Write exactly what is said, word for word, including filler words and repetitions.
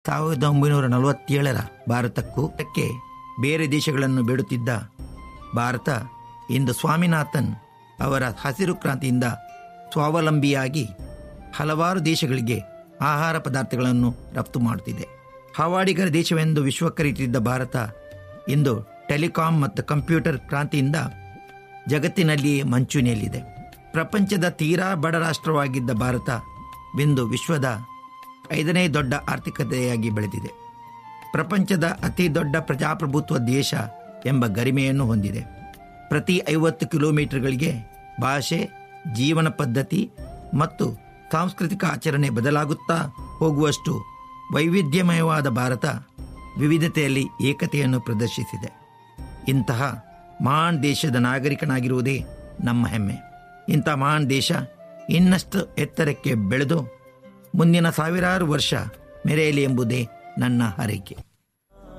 ಸಾವಿರದ ಒಂಬೈನೂರ ನಲವತ್ತೇಳರ ಭಾರತಕ್ಕೂ ಅದಕ್ಕೆ ಬೇರೆ ದೇಶಗಳನ್ನು ಬೇಡುತ್ತಿದ್ದ ಭಾರತ ಇಂದು ಸ್ವಾಮಿನಾಥನ್ ಅವರ ಹಸಿರು ಕ್ರಾಂತಿಯಿಂದ ಸ್ವಾವಲಂಬಿಯಾಗಿ ಹಲವಾರು ದೇಶಗಳಿಗೆ ಆಹಾರ ಪದಾರ್ಥಗಳನ್ನು ರಫ್ತು ಮಾಡುತ್ತಿದೆ. ಹವಾಡಿಗರ ದೇಶವೆಂದು ವಿಶ್ವಕ್ಕರಿತಿದ್ದ ಭಾರತ ಇಂದು ಟೆಲಿಕಾಂ ಮತ್ತು ಕಂಪ್ಯೂಟರ್ ಕ್ರಾಂತಿಯಿಂದ ಜಗತ್ತಿನಲ್ಲಿಯೇ ಮಂಚೂಣಿಯಲ್ಲಿದೆ. ಪ್ರಪಂಚದ ತೀರಾ ಬಡ ರಾಷ್ಟ್ರವಾಗಿದ್ದ ಭಾರತ ಇಂದು ವಿಶ್ವದ ಐದನೇ ದೊಡ್ಡ ಆರ್ಥಿಕತೆಯಾಗಿ ಬೆಳೆದಿದೆ. ಪ್ರಪಂಚದ ಅತಿ ದೊಡ್ಡ ಪ್ರಜಾಪ್ರಭುತ್ವ ದೇಶ ಎಂಬ ಗರಿಮೆಯನ್ನು ಹೊಂದಿದೆ. ಪ್ರತಿ ಐವತ್ತು ಕಿಲೋಮೀಟರ್ಗಳಿಗೆ ಭಾಷೆ, ಜೀವನ ಪದ್ಧತಿ ಮತ್ತು ಸಾಂಸ್ಕೃತಿಕ ಆಚರಣೆ ಬದಲಾಗುತ್ತಾ ಹೋಗುವಷ್ಟು ವೈವಿಧ್ಯಮಯವಾದ ಭಾರತ ವಿವಿಧತೆಯಲ್ಲಿ ಏಕತೆಯನ್ನು ಪ್ರದರ್ಶಿಸಿದೆ. ಇಂತಹ ಮಹಾನ್ ದೇಶದ ನಾಗರಿಕನಾಗಿರುವುದೇ ನಮ್ಮ ಹೆಮ್ಮೆ. ಇಂಥ ಮಹಾನ್ ದೇಶ ಇನ್ನಷ್ಟು ಎತ್ತರಕ್ಕೆ ಬೆಳೆದು ಮುಂದಿನ ಸಾವಿರಾರು ವರ್ಷ ಮೆರೆಯಲಿ ಎಂಬುದೇ ನನ್ನ ಹಾರೈಕೆ.